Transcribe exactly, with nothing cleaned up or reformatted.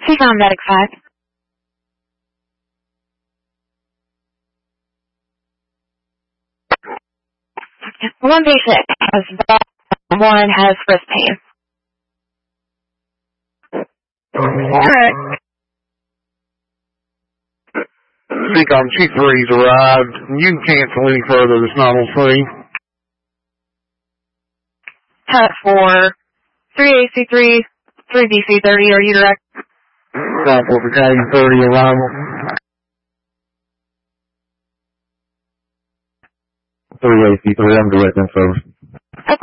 She's on Medic five. one patient has one has wrist pain. Alright. Seacom Chief three's arrived. You can cancel any further that's not on three. Test for three A C three, three B C thirty, are you direct? Time for Battalion thirty arrival. three A C three, I'm direct in service.